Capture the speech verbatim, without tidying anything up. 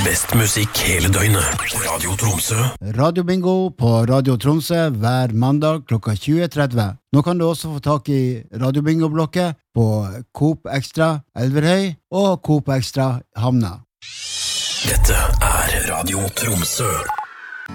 Best musikk hele døgnet. Radio Tromsø. Radio Bingo på Radio Tromsø hver mandag klokka tjue tretti. Nå kan du også få tak i Radio Bingo-blokket på Coop Extra Elverhøy og Coop Extra Hamna. Dette er Radio Tromsø.